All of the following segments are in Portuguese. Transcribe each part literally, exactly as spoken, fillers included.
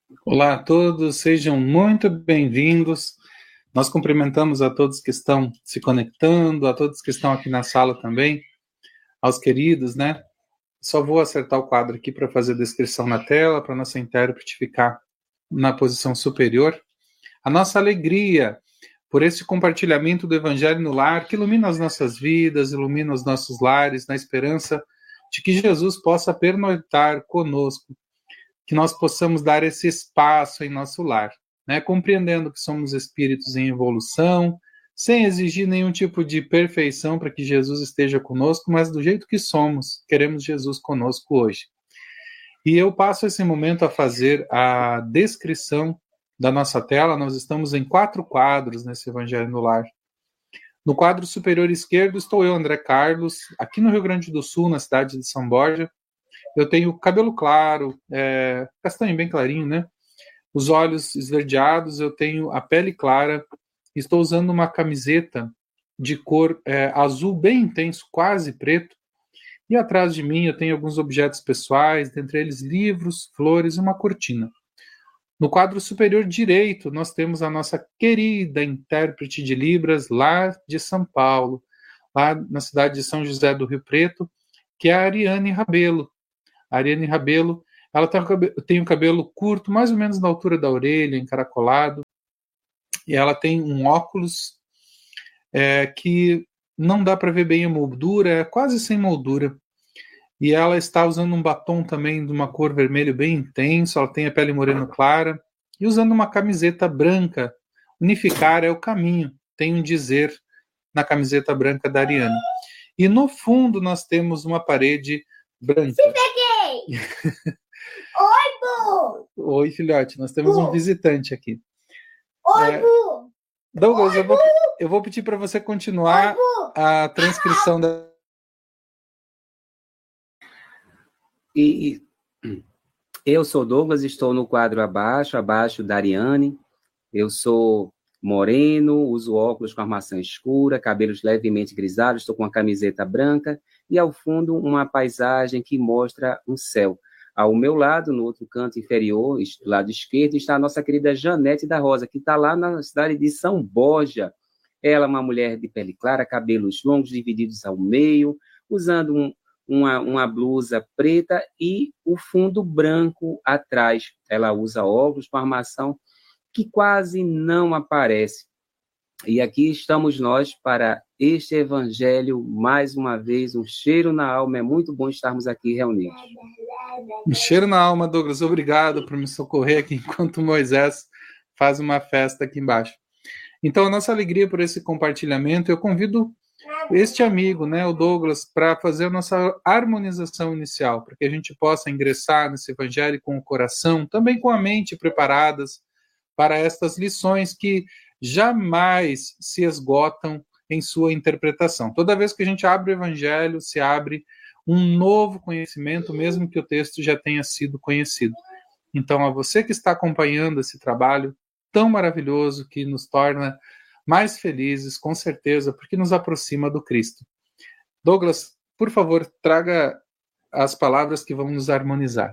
Olá a todos, sejam muito bem-vindos. Nós cumprimentamos a todos que estão se conectando, a todos que estão aqui na sala também, aos queridos, né? Só vou acertar o quadro aqui para fazer a descrição na tela, para nossa intérprete ficar na posição superior. A nossa alegria por esse compartilhamento do Evangelho no lar, que ilumina as nossas vidas, ilumina os nossos lares, na esperança de que Jesus possa pernoitar conosco, que nós possamos dar esse espaço em nosso lar, né? Compreendendo que somos espíritos em evolução, sem exigir nenhum tipo de perfeição para que Jesus esteja conosco, mas do jeito que somos, queremos Jesus conosco hoje. E eu passo esse momento a fazer a descrição da nossa tela. Nós estamos em quatro quadros nesse Evangelho no Lar. No quadro superior esquerdo estou eu, André Carlos, aqui no Rio Grande do Sul, na cidade de São Borja. Eu tenho cabelo claro, é, castanho bem clarinho, né? Os olhos esverdeados, eu tenho a pele clara, estou usando uma camiseta de cor é, azul bem intenso, quase preto, e atrás de mim eu tenho alguns objetos pessoais, dentre eles livros, flores e uma cortina. No quadro superior direito, nós temos a nossa querida intérprete de Libras, lá de São Paulo, lá na cidade de São José do Rio Preto, que é a Ariane Rabelo. A Ariane Rabelo, ela tem o cabelo curto, mais ou menos na altura da orelha, encaracolado, e ela tem um óculos é, que não dá para ver bem a moldura, é quase sem moldura. E ela está usando um batom também de uma cor vermelho bem intenso, ela tem a pele morena clara, e usando uma camiseta branca. Unificar é o caminho, tem um dizer na camiseta branca da Ariane. E no fundo nós temos uma parede branca. Se peguei! Oi, Bu! Oi, filhote, nós temos Bu. um visitante aqui. Oi, é... Bu! Douglas, Oi, eu, vou, Bu! eu vou pedir para você continuar Oi, a transcrição da... E, e eu sou Douglas, estou no quadro abaixo, abaixo da Ariane. Eu sou moreno, uso óculos com armação escura, cabelos levemente grisalhos, estou com uma camiseta branca e ao fundo uma paisagem que mostra um céu. Ao meu lado, no outro canto inferior, do lado esquerdo, está a nossa querida Janete da Rosa, que está lá na cidade de São Borja. Ela é uma mulher de pele clara, cabelos longos divididos ao meio, usando um Uma, uma blusa preta e o fundo branco atrás. Ela usa óculos com armação que quase não aparece. E aqui estamos nós para este evangelho, mais uma vez, um cheiro na alma. É muito bom estarmos aqui reunidos. Um cheiro na alma, Douglas. Obrigado por me socorrer aqui enquanto Moisés faz uma festa aqui embaixo. Então, a nossa alegria por esse compartilhamento, eu convido este amigo, né, o Douglas, para fazer a nossa harmonização inicial, para que a gente possa ingressar nesse evangelho com o coração, também com a mente preparadas para estas lições que jamais se esgotam em sua interpretação. Toda vez que a gente abre o evangelho, se abre um novo conhecimento, mesmo que o texto já tenha sido conhecido. Então, a você que está acompanhando esse trabalho tão maravilhoso, que nos torna mais felizes, com certeza, porque nos aproxima do Cristo. Douglas, por favor, traga as palavras que vão nos harmonizar.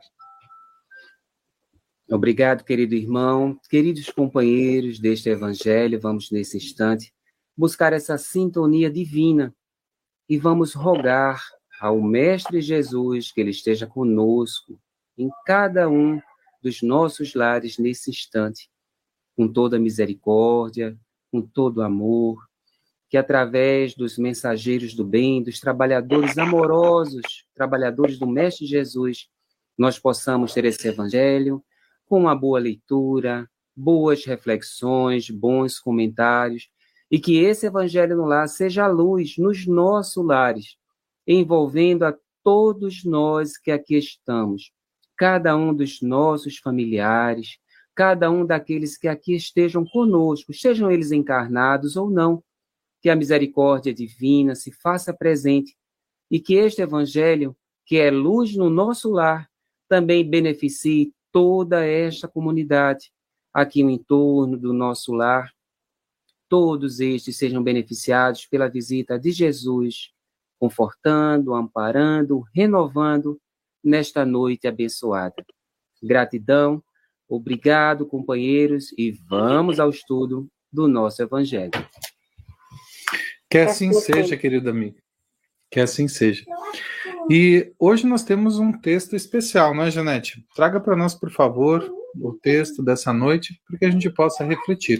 Obrigado, querido irmão. Queridos companheiros deste evangelho, vamos nesse instante buscar essa sintonia divina e vamos rogar ao Mestre Jesus que ele esteja conosco em cada um dos nossos lares nesse instante, com toda misericórdia, com todo amor, que através dos mensageiros do bem, dos trabalhadores amorosos, trabalhadores do Mestre Jesus, nós possamos ter esse evangelho com uma boa leitura, boas reflexões, bons comentários, e que esse evangelho no lar seja a luz nos nossos lares, envolvendo a todos nós que aqui estamos, cada um dos nossos familiares, cada um daqueles que aqui estejam conosco, sejam eles encarnados ou não, que a misericórdia divina se faça presente e que este evangelho, que é luz no nosso lar, também beneficie toda esta comunidade aqui no entorno do nosso lar. Todos estes sejam beneficiados pela visita de Jesus, confortando, amparando, renovando nesta noite abençoada. Gratidão Obrigado, companheiros, e vamos ao estudo do nosso Evangelho. Que assim seja, querido amigo. Que assim seja. E hoje nós temos um texto especial, não é, Janete? Traga para nós, por favor, o texto dessa noite, para que a gente possa refletir.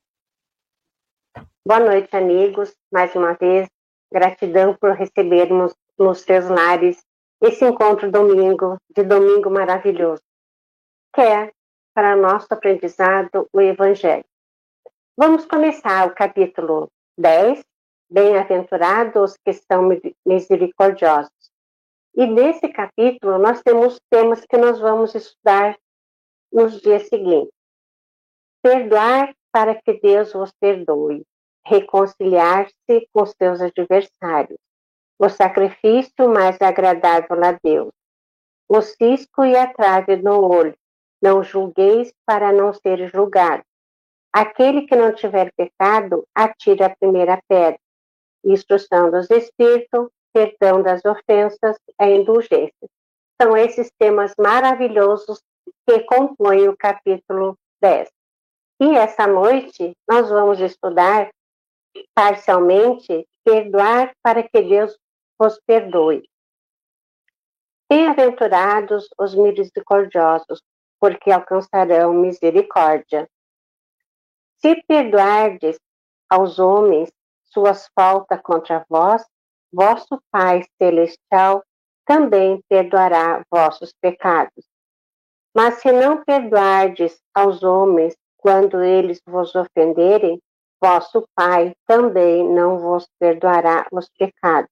Boa noite, amigos. Mais uma vez, gratidão por recebermos nos seus lares esse encontro domingo, de domingo maravilhoso, que é, para nosso aprendizado, o Evangelho. Vamos começar o capítulo dez, Bem-aventurados os que são misericordiosos. E nesse capítulo nós temos temas que nós vamos estudar nos dias seguintes. Perdoar para que Deus vos perdoe. Reconciliar-se com seus adversários. O sacrifício mais agradável a Deus. O cisco e a trave no olho. Não julgueis para não ser julgado. Aquele que não tiver pecado, atire a primeira pedra. Instrução dos Espíritos, perdão das ofensas, a indulgência. São esses temas maravilhosos que compõem o capítulo dez. E essa noite nós vamos estudar parcialmente perdoar para que Deus vos perdoe. Bem-aventurados os misericordiosos, porque alcançarão misericórdia. Se perdoardes aos homens suas faltas contra vós, vosso Pai Celestial também perdoará vossos pecados. Mas se não perdoardes aos homens quando eles vos ofenderem, vosso Pai também não vos perdoará os pecados.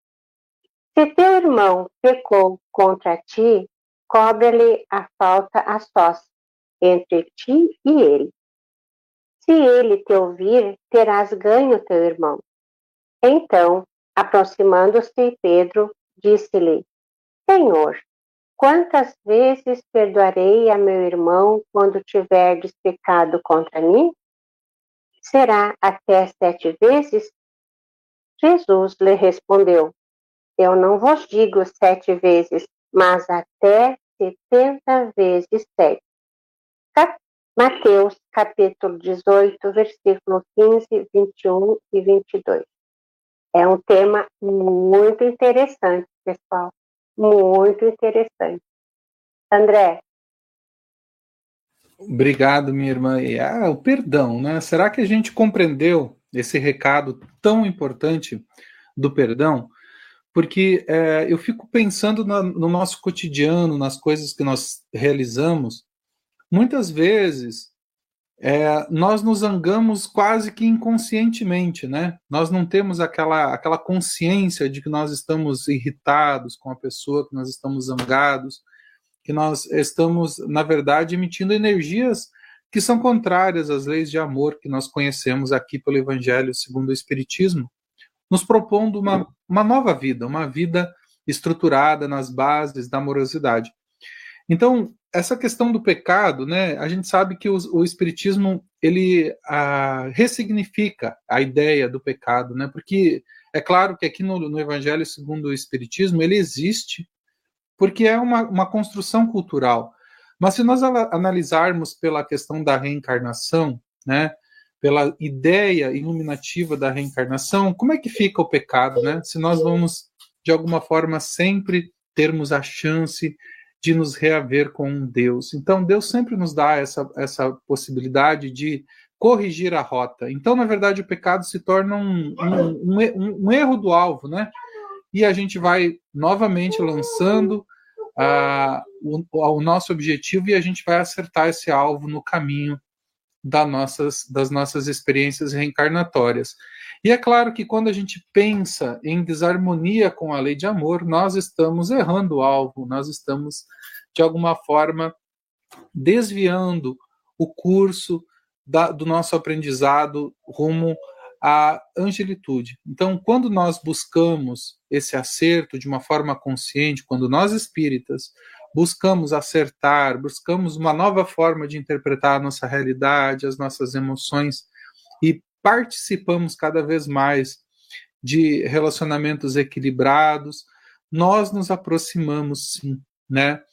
Se teu irmão pecou contra ti, cobre-lhe a falta a sós, entre ti e ele. Se ele te ouvir, terás ganho teu irmão. Então, aproximando-se Pedro, disse-lhe: Senhor, quantas vezes perdoarei a meu irmão quando tiverdes pecado contra mim? Será até sete vezes? Jesus lhe respondeu: Eu não vos digo sete vezes, mas até setenta vezes sete. Mateus, capítulo dezoito, versículo quinze, vinte e um e vinte e dois. É um tema muito interessante, pessoal. Muito interessante. André. Obrigado, minha irmã. Ah, o perdão, né? Será que a gente compreendeu esse recado tão importante do perdão? Porque é, eu fico pensando na, no nosso cotidiano, nas coisas que nós realizamos. Muitas vezes, é, nós nos zangamos quase que inconscientemente, né? Nós não temos aquela, aquela consciência de que nós estamos irritados com a pessoa, que nós estamos zangados, que nós estamos, na verdade, emitindo energias que são contrárias às leis de amor que nós conhecemos aqui pelo Evangelho segundo o Espiritismo, nos propondo uma, uma nova vida, uma vida estruturada nas bases da amorosidade. Então, essa questão do pecado, né, a gente sabe que o, o Espiritismo, ele a, ressignifica a ideia do pecado, né, porque é claro que aqui no, no Evangelho segundo o Espiritismo, ele existe, porque é uma, uma construção cultural. Mas se nós analisarmos pela questão da reencarnação, né, pela ideia iluminativa da reencarnação, como é que fica o pecado, né, se nós vamos, de alguma forma, sempre termos a chance de nos reaver com Deus. Então, Deus sempre nos dá essa, essa possibilidade de corrigir a rota. Então, na verdade, o pecado se torna um, um, um, um erro do alvo, né? E a gente vai novamente lançando uh, o, o nosso objetivo e a gente vai acertar esse alvo no caminho das nossas, das nossas experiências reencarnatórias. E é claro que quando a gente pensa em desarmonia com a lei de amor, nós estamos errando o alvo, nós estamos, de alguma forma, desviando o curso da, do nosso aprendizado rumo à angelitude. Então, quando nós buscamos esse acerto de uma forma consciente, quando nós espíritas buscamos acertar, buscamos uma nova forma de interpretar a nossa realidade, as nossas emoções, e participamos cada vez mais de relacionamentos equilibrados, nós nos aproximamos, sim, né,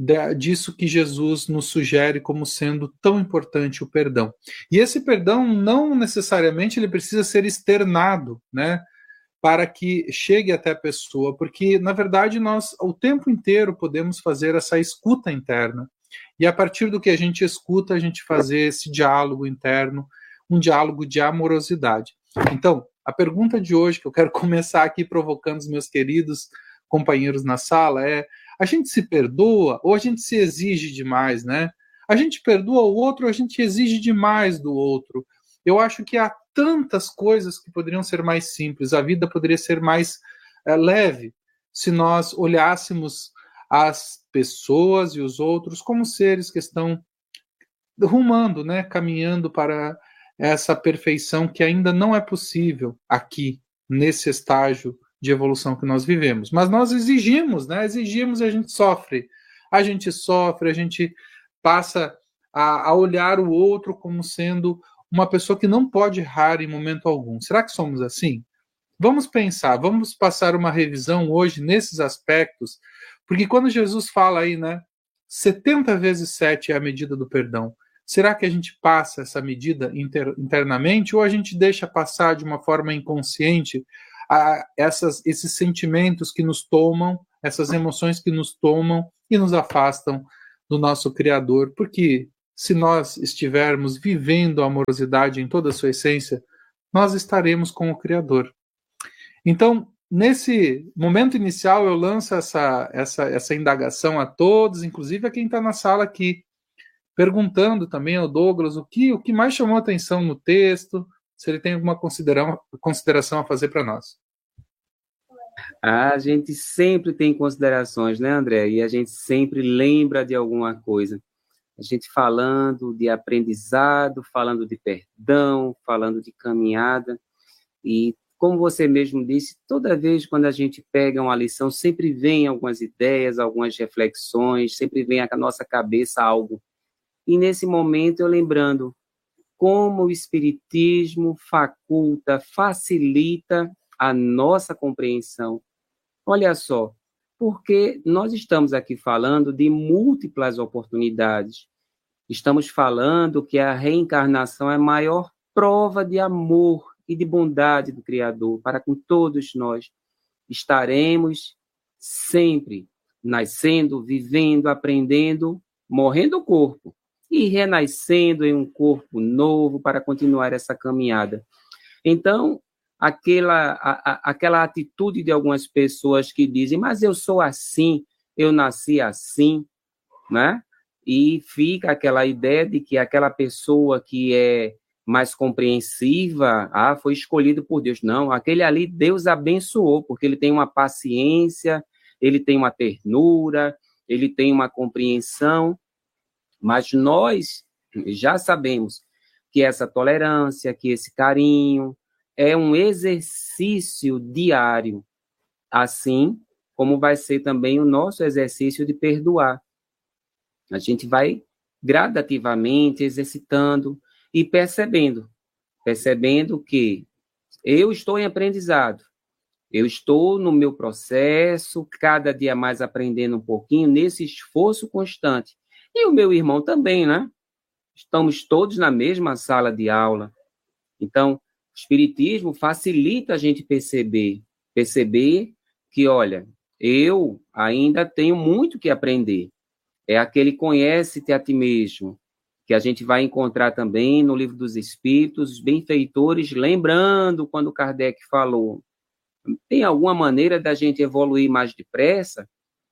disso que Jesus nos sugere como sendo tão importante o perdão. E esse perdão não necessariamente ele precisa ser externado, né, para que chegue até a pessoa, porque na verdade nós o tempo inteiro podemos fazer essa escuta interna. E a partir do que a gente escuta, a gente fazer esse diálogo interno, um diálogo de amorosidade. Então, a pergunta de hoje que eu quero começar aqui provocando os meus queridos companheiros na sala é: a gente se perdoa ou a gente se exige demais, né? A gente perdoa o outro ou a gente exige demais do outro? Eu acho que há tantas coisas que poderiam ser mais simples, a vida poderia ser mais é, leve se nós olhássemos as pessoas e os outros como seres que estão rumando, né, caminhando para essa perfeição que ainda não é possível aqui, nesse estágio de evolução que nós vivemos. Mas nós exigimos, né? Exigimos e a gente sofre. A gente sofre, a gente passa a, a olhar o outro como sendo uma pessoa que não pode errar em momento algum. Será que somos assim? Vamos pensar, vamos passar uma revisão hoje nesses aspectos, porque quando Jesus fala aí, né, setenta vezes sete é a medida do perdão, será que a gente passa essa medida inter, internamente ou a gente deixa passar de uma forma inconsciente a essas, esses sentimentos que nos tomam, essas emoções que nos tomam e nos afastam do nosso Criador? Porque se nós estivermos vivendo a amorosidade em toda a sua essência, nós estaremos com o Criador. Então, nesse momento inicial, eu lanço essa, essa, essa indagação a todos, inclusive a quem está na sala aqui, perguntando também ao Douglas o que, o que mais chamou a atenção no texto, se ele tem alguma consideração a fazer para nós. A gente sempre tem considerações, né, André? E a gente sempre lembra de alguma coisa. A gente falando de aprendizado, falando de perdão, falando de caminhada. E, como você mesmo disse, toda vez quando a gente pega uma lição, sempre vem algumas ideias, algumas reflexões, sempre vem à nossa cabeça algo. E nesse momento eu lembrando como o Espiritismo faculta, facilita a nossa compreensão. Olha só, porque nós estamos aqui falando de múltiplas oportunidades. Estamos falando que a reencarnação é a maior prova de amor e de bondade do Criador para com todos nós. Estaremos sempre nascendo, vivendo, aprendendo, morrendo o corpo e renascendo em um corpo novo para continuar essa caminhada. Então, aquela, a, a, aquela atitude de algumas pessoas que dizem, mas eu sou assim, eu nasci assim, né? E fica aquela ideia de que aquela pessoa que é mais compreensiva, ah, foi escolhido por Deus. Não, aquele ali Deus abençoou, porque ele tem uma paciência, ele tem uma ternura, ele tem uma compreensão. Mas nós já sabemos que essa tolerância, que esse carinho é um exercício diário, assim como vai ser também o nosso exercício de perdoar. A gente vai gradativamente exercitando e percebendo, percebendo que eu estou em aprendizado, eu estou no meu processo, cada dia mais aprendendo um pouquinho, nesse esforço constante. E o meu irmão também, né? Estamos todos na mesma sala de aula. Então, o Espiritismo facilita a gente perceber, perceber que, olha, eu ainda tenho muito que aprender. É aquele conhece-te a ti mesmo, que a gente vai encontrar também no Livro dos Espíritos, os benfeitores, lembrando quando Kardec falou, tem alguma maneira da gente evoluir mais depressa?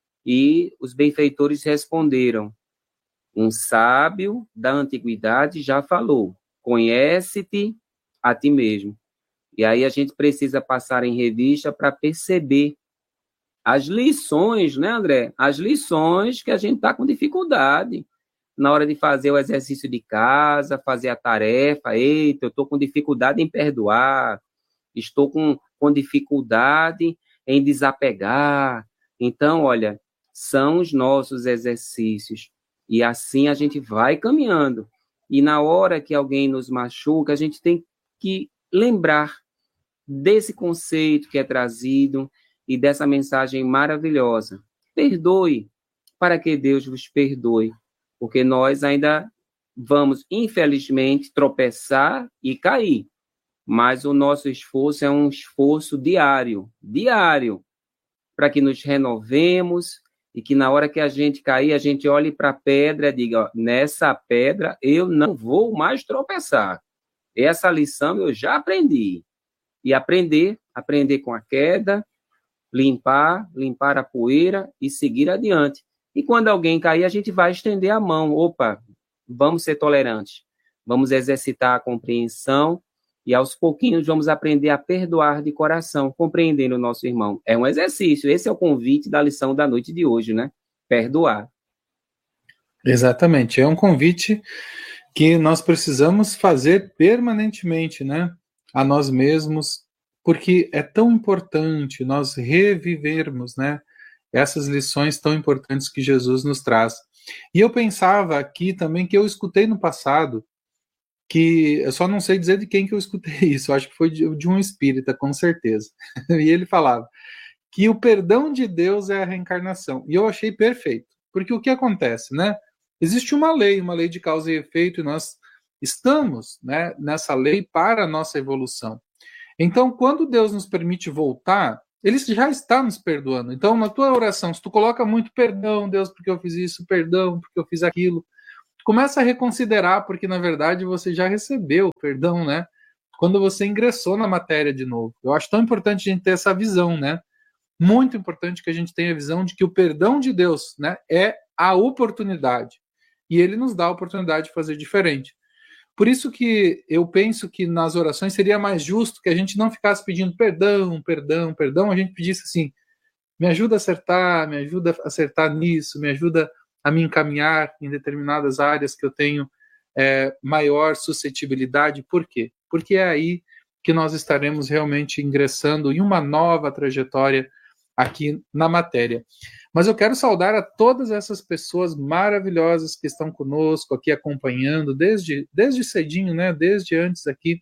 E os benfeitores responderam, um sábio da antiguidade já falou, conhece-te a ti mesmo. E aí a gente precisa passar em revista para perceber as lições, né, André? As lições que a gente está com dificuldade na hora de fazer o exercício de casa, fazer a tarefa. Eita, eu estou com dificuldade em perdoar, estou com, com dificuldade em desapegar. Então, olha, são os nossos exercícios. E assim a gente vai caminhando. E na hora que alguém nos machuca, a gente tem que lembrar desse conceito que é trazido e dessa mensagem maravilhosa. Perdoe, para que Deus vos perdoe, porque nós ainda vamos, infelizmente, tropeçar e cair, mas o nosso esforço é um esforço diário, diário, para que nos renovemos e que na hora que a gente cair, a gente olhe para a pedra e diga, ó, nessa pedra eu não vou mais tropeçar. Essa lição eu já aprendi. E aprender, aprender com a queda, limpar, limpar a poeira e seguir adiante. E quando alguém cair, a gente vai estender a mão. Opa, vamos ser tolerantes. Vamos exercitar a compreensão e aos pouquinhos vamos aprender a perdoar de coração, compreendendo o nosso irmão. É um exercício. Esse é o convite da lição da noite de hoje, né? Perdoar. Exatamente. É um convite que nós precisamos fazer permanentemente, né? A nós mesmos, porque é tão importante nós revivermos, né? Essas lições tão importantes que Jesus nos traz. E eu pensava aqui também que eu escutei no passado, que eu só não sei dizer de quem que eu escutei isso, eu acho que foi de, de um espírita, com certeza. E ele falava que o perdão de Deus é a reencarnação. E eu achei perfeito, porque o que acontece, né? Existe uma lei, uma lei de causa e efeito, e nós estamos, né, nessa lei para a nossa evolução. Então, quando Deus nos permite voltar, Ele já está nos perdoando. Então, na tua oração, se tu coloca muito perdão, Deus, porque eu fiz isso, perdão, porque eu fiz aquilo, tu começa a reconsiderar, porque, na verdade, você já recebeu o perdão, né? Quando você ingressou na matéria de novo. Eu acho tão importante a gente ter essa visão, né? Muito importante que a gente tenha a visão de que o perdão de Deus, né, é a oportunidade. E Ele nos dá a oportunidade de fazer diferente. Por isso que eu penso que nas orações seria mais justo que a gente não ficasse pedindo perdão, perdão, perdão, a gente pedisse assim, me ajuda a acertar, me ajuda a acertar nisso, me ajuda a me encaminhar em determinadas áreas que eu tenho é, maior suscetibilidade. Por quê? Porque é aí que nós estaremos realmente ingressando em uma nova trajetória aqui na matéria. Mas eu quero saudar a todas essas pessoas maravilhosas que estão conosco aqui acompanhando desde, desde cedinho, né? Desde antes aqui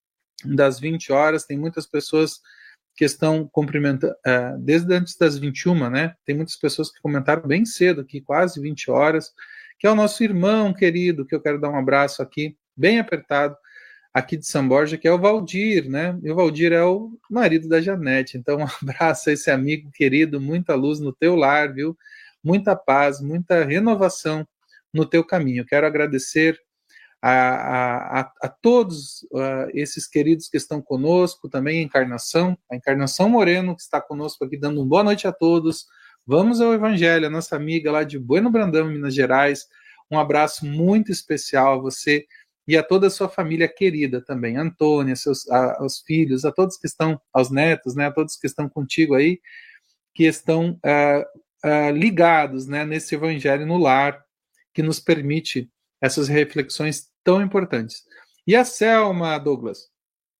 das vinte horas. Tem muitas pessoas que estão cumprimentando, uh, desde antes das vinte e uma, né? Tem muitas pessoas que comentaram bem cedo aqui, quase vinte horas, que é o nosso irmão querido, que eu quero dar um abraço aqui, bem apertado, aqui de São Borja, que é o Valdir, né? E o Valdir é o marido da Janete. Então, um abraço a esse amigo querido, muita luz no teu lar, viu? Muita paz, muita renovação no teu caminho. Quero agradecer a, a, a, a todos uh, esses queridos que estão conosco, também a Encarnação, a Encarnação Moreno, que está conosco aqui, dando uma boa noite a todos. Vamos ao Evangelho, a nossa amiga lá de Bueno Brandão, Minas Gerais. Um abraço muito especial a você e a toda a sua família querida também, Antônia, seus, a, aos filhos, a todos que estão, aos netos, né, a todos que estão contigo aí, que estão uh, uh, ligados, né, nesse Evangelho no lar, que nos permite essas reflexões tão importantes. E a Selma, Douglas?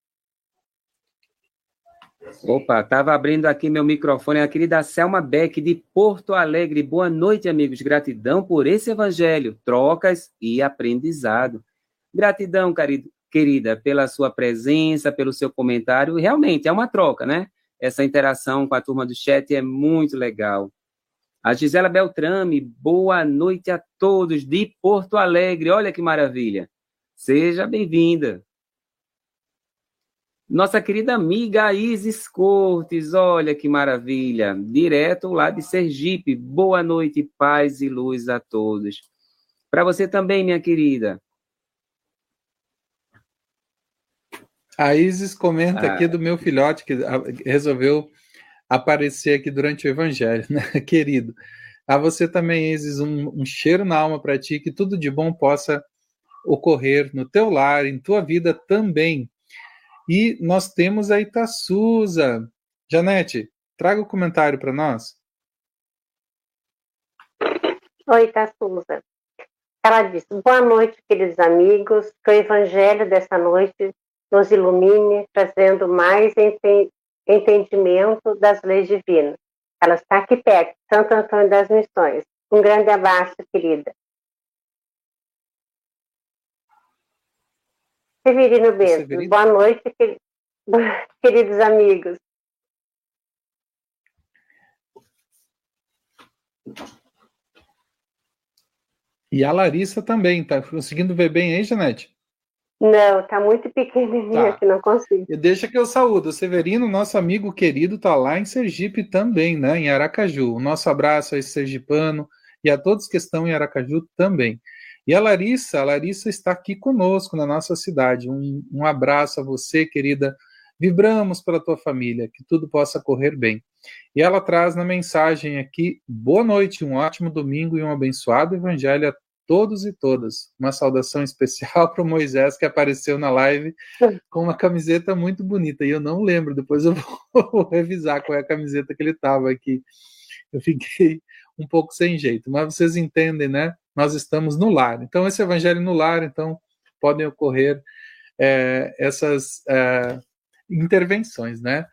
Opa, estava abrindo aqui meu microfone, a querida Selma Beck, de Porto Alegre. Boa noite, amigos. Gratidão por esse Evangelho, trocas e aprendizado. Gratidão, querida, pela sua presença, pelo seu comentário. Realmente, é uma troca, né? Essa interação com a turma do chat é muito legal. A Gisela Beltrame, boa noite a todos de Porto Alegre. Olha que maravilha. Seja bem-vinda. Nossa querida amiga Isis Cortes, olha que maravilha. Direto lá de Sergipe. Boa noite, paz e luz a todos. Para você também, minha querida. A Isis comenta ah. aqui do meu filhote, que resolveu aparecer aqui durante o Evangelho, né, querido? A você também, Isis, um, um cheiro na alma para ti, que tudo de bom possa ocorrer no teu lar, em tua vida também. E nós temos a Itaçuza. Janete, traga o comentário para nós. Oi, Itaçuza. Ela disse, boa noite, queridos amigos, que o Evangelho dessa noite nos ilumine, trazendo mais entendimento das leis divinas. Ela está aqui perto, Santo Antônio das Missões. Um grande abraço, querida. Severino Bento, Severino. Boa noite, queridos amigos. E a Larissa também, tá conseguindo ver bem aí, Janete? Não, tá muito pequenininha Tá. que não consigo. E deixa que eu saúdo. O Severino, nosso amigo querido, tá lá em Sergipe também, né? Em Aracaju. O nosso abraço a esse sergipano e a todos que estão em Aracaju também. E a Larissa, a Larissa está aqui conosco na nossa cidade. Um, um abraço a você, querida. Vibramos pela tua família, que tudo possa correr bem. E ela traz na mensagem aqui, boa noite, um ótimo domingo e um abençoado evangelho a todos e todas. Uma saudação especial para o Moisés, que apareceu na live com uma camiseta muito bonita. E eu não lembro, depois eu vou revisar qual é a camiseta que ele estava aqui. Eu fiquei um pouco sem jeito, mas vocês entendem, né? Nós estamos no lar. Então, esse evangelho no lar, então, podem ocorrer é, essas é, intervenções, né?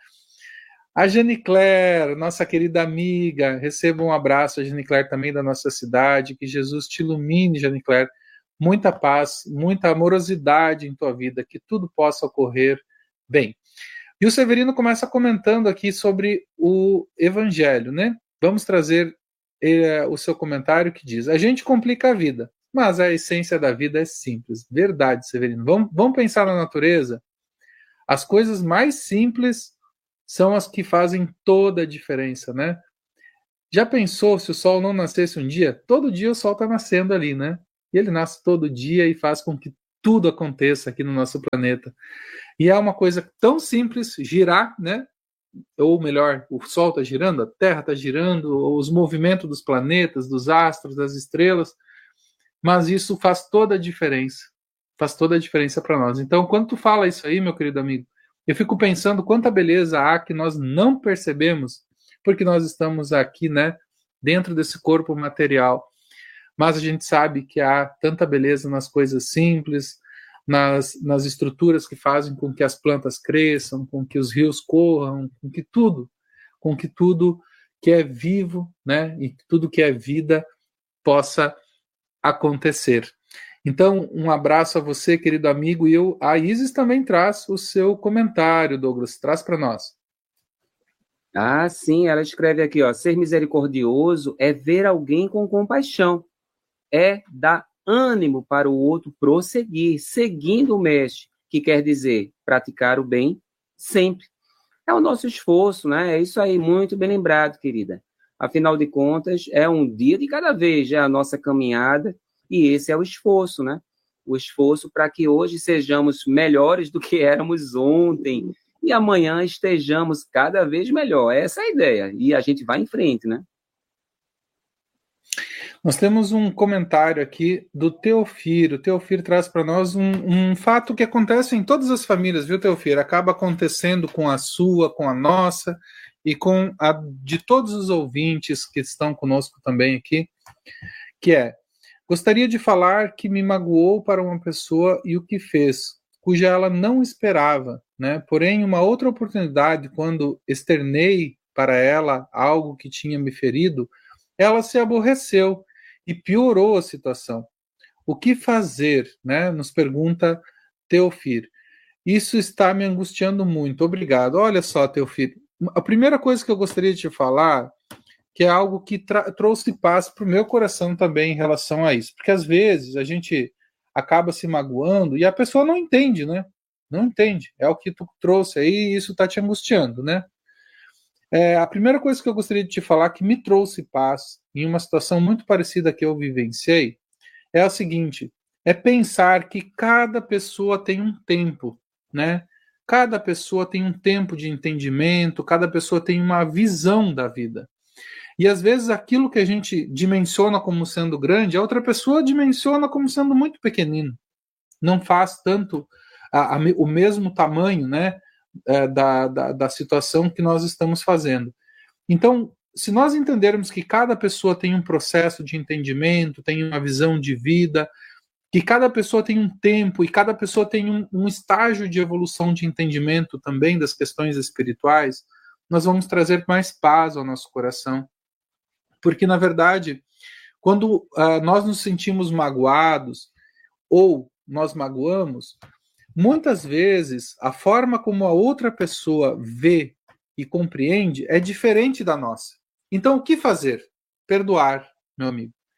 A Jane Claire, nossa querida amiga, receba um abraço, a Jane Claire também da nossa cidade, que Jesus te ilumine, Jane Claire, muita paz, muita amorosidade em tua vida, que tudo possa ocorrer bem. E o Severino começa comentando aqui sobre o Evangelho, né? Vamos trazer eh, o seu comentário que diz, a gente complica a vida, mas a essência da vida é simples. Verdade, Severino. Vamos, vamos pensar na natureza? As coisas mais simples são as que fazem toda a diferença, né? Já pensou se o sol não nascesse um dia? Todo dia o sol está nascendo ali, né? E ele nasce todo dia e faz com que tudo aconteça aqui no nosso planeta. E é uma coisa tão simples, girar, né? Ou melhor, o sol está girando, a Terra está girando, os movimentos dos planetas, dos astros, das estrelas, mas isso faz toda a diferença. Faz toda a diferença para nós. Então, quando tu fala isso aí, meu querido amigo, eu fico pensando quanta beleza há que nós não percebemos, porque nós estamos aqui, né, dentro desse corpo material. Mas a gente sabe que há tanta beleza nas coisas simples, nas, nas estruturas que fazem com que as plantas cresçam, com que os rios corram, com que tudo, com que tudo que é vivo, né, e tudo que é vida possa acontecer. Então, um abraço a você, querido amigo, e eu, a Isis também traz o seu comentário, Douglas, traz para nós. Ah, sim, ela escreve aqui, ó, ser misericordioso é ver alguém com compaixão, é dar ânimo para o outro prosseguir, seguindo o mestre, que quer dizer praticar o bem sempre. É o nosso esforço, né? É isso aí, muito bem lembrado, querida. Afinal de contas, é um dia de cada vez, é a nossa caminhada, e esse é o esforço, né? O esforço para que hoje sejamos melhores do que éramos ontem e amanhã estejamos cada vez melhor. Essa é a ideia. E a gente vai em frente, né? Nós temos um comentário aqui do Teofir. O Teofir traz para nós um, um fato que acontece em todas as famílias, viu, Teofir? Acaba acontecendo com a sua, com a nossa e com a de todos os ouvintes que estão conosco também aqui, que é: gostaria de falar que me magoou para uma pessoa e o que fez, cuja ela não esperava, né? Porém, uma outra oportunidade, quando externei para ela algo que tinha me ferido, ela se aborreceu e piorou a situação. O que fazer, né? Nos pergunta Teofir. Isso está me angustiando muito. Obrigado. Olha só, Teofir, a primeira coisa que eu gostaria de te falar, que é algo que trouxe paz para o meu coração também em relação a isso. Porque às vezes a gente acaba se magoando e a pessoa não entende, né? Não entende. É o que tu trouxe aí e isso está te angustiando, né? É, a primeira coisa que eu gostaria de te falar que me trouxe paz em uma situação muito parecida que eu vivenciei é a seguinte: é pensar que cada pessoa tem um tempo, né? Cada pessoa tem um tempo de entendimento, cada pessoa tem uma visão da vida. E às vezes aquilo que a gente dimensiona como sendo grande, a outra pessoa dimensiona como sendo muito pequenino. Não faz tanto a, a, o mesmo tamanho, né, da, da, da situação que nós estamos fazendo. Então, se nós entendermos que cada pessoa tem um processo de entendimento, tem uma visão de vida, que cada pessoa tem um tempo e cada pessoa tem um, um estágio de evolução de entendimento também das questões espirituais, nós vamos trazer mais paz ao nosso coração. Porque, na verdade, quando uh, nós nos sentimos magoados ou nós magoamos, muitas vezes a forma como a outra pessoa vê e compreende é diferente da nossa. Então, o que fazer? Perdoar, meu amigo.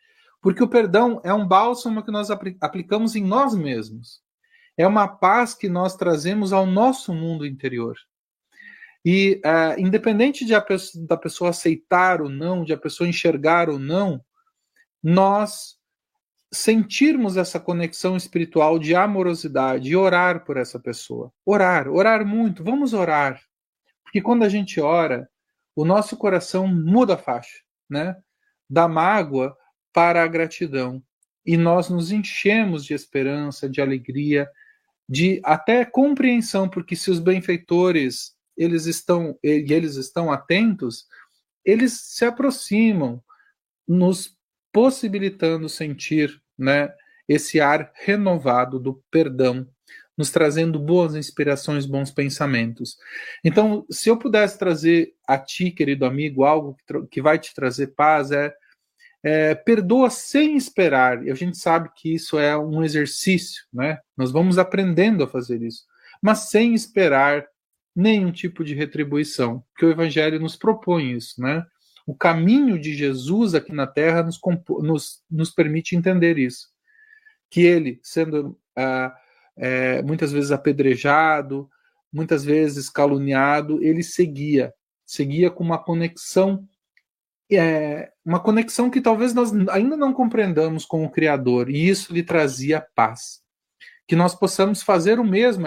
Porque o perdão é um bálsamo que nós aplicamos em nós mesmos. É uma paz que nós trazemos ao nosso mundo interior. E, uh, independente de a pessoa, da pessoa aceitar ou não, de a pessoa enxergar ou não, nós sentirmos essa conexão espiritual de amorosidade e orar por essa pessoa. Orar, orar muito, vamos orar. Porque quando a gente ora, o nosso coração muda a faixa, né? Da mágoa para a gratidão. E nós nos enchemos de esperança, de alegria, de até compreensão, porque se os benfeitores eles estão, e eles estão atentos, eles se aproximam, nos possibilitando sentir, né, esse ar renovado do perdão, nos trazendo boas inspirações, bons pensamentos. Então, se eu pudesse trazer a ti, querido amigo, algo que, que vai te trazer paz, é, é perdoa sem esperar. E a gente sabe que isso é um exercício, né? Nós vamos aprendendo a fazer isso, mas sem esperar nenhum tipo de retribuição, porque o Evangelho nos propõe isso, né? O caminho de Jesus aqui na Terra nos, nos, nos permite entender isso. Que ele, sendo ah, é, muitas vezes apedrejado, muitas vezes caluniado, ele seguia, seguia com uma conexão, é, uma conexão que talvez nós ainda não compreendamos com o Criador, e isso lhe trazia paz. Que nós possamos fazer o mesmo